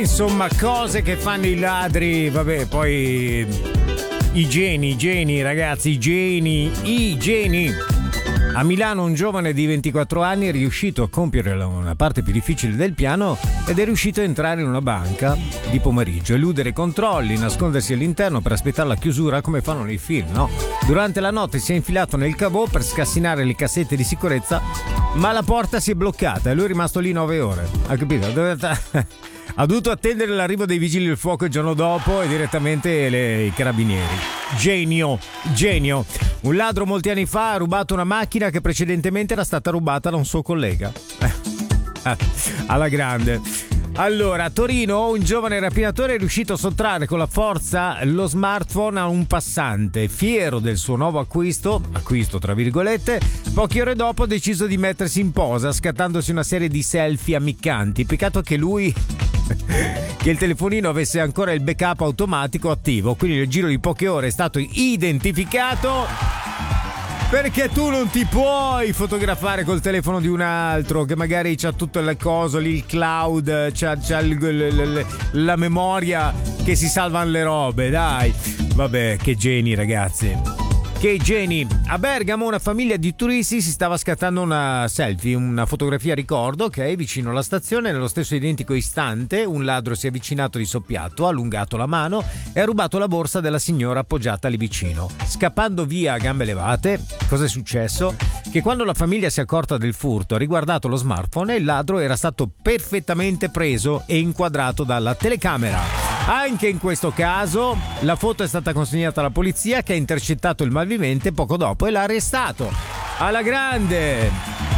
insomma, cose che fanno i ladri. Vabbè, poi i geni, ragazzi, i geni. A Milano un giovane di 24 anni è riuscito a compiere una parte più difficile del piano ed è riuscito a entrare in una banca di pomeriggio, eludere i controlli, nascondersi all'interno per aspettare la chiusura come fanno nei film, no? Durante la notte si è infilato nel caveau per scassinare le cassette di sicurezza, ma la porta si è bloccata e lui è rimasto lì 9 ore. Ha capito? Ha dovuto attendere l'arrivo dei vigili del fuoco il giorno dopo e direttamente i carabinieri. Genio. Un ladro molti anni fa ha rubato una macchina che precedentemente era stata rubata da un suo collega. Alla grande. Allora, a Torino un giovane rapinatore è riuscito a sottrarre con la forza lo smartphone a un passante. Fiero del suo nuovo acquisto tra virgolette, poche ore dopo ha deciso di mettersi in posa scattandosi una serie di selfie ammiccanti. Peccato che che il telefonino avesse ancora il backup automatico attivo, quindi nel giro di poche ore è stato identificato, perché tu non ti puoi fotografare col telefono di un altro che magari c'ha tutto il coso lì, il cloud, c'ha la memoria che si salvano le robe, dai. Vabbè, che geni, ragazzi. Che geni! A Bergamo una famiglia di turisti si stava scattando una selfie, una fotografia ricordo, ok, vicino alla stazione. Nello stesso identico istante un ladro si è avvicinato di soppiatto, ha allungato la mano e ha rubato la borsa della signora appoggiata lì vicino. Scappando via a gambe levate, cosa è successo? Che quando la famiglia si è accorta del furto ha riguardato lo smartphone e il ladro era stato perfettamente preso e inquadrato dalla telecamera. Anche in questo caso la foto è stata consegnata alla polizia che ha intercettato il malvivente poco dopo e l'ha arrestato. Alla grande!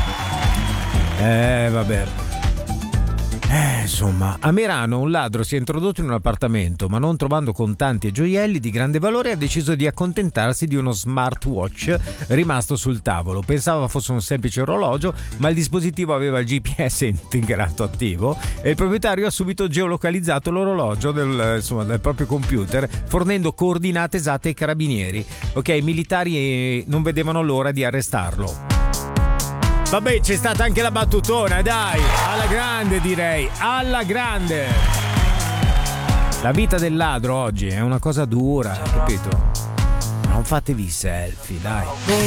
Vabbè. Insomma, a Merano un ladro si è introdotto in un appartamento, ma non trovando contanti e gioielli di grande valore ha deciso di accontentarsi di uno smartwatch rimasto sul tavolo. Pensava fosse un semplice orologio, ma il dispositivo aveva il GPS integrato attivo e il proprietario ha subito geolocalizzato l'orologio del proprio computer, fornendo coordinate esatte ai carabinieri. Ok, i militari non vedevano l'ora di arrestarlo. Vabbè, c'è stata anche la battutona, dai, alla grande direi, alla grande. La vita del ladro oggi è una cosa dura, capito? Non fatevi selfie, dai.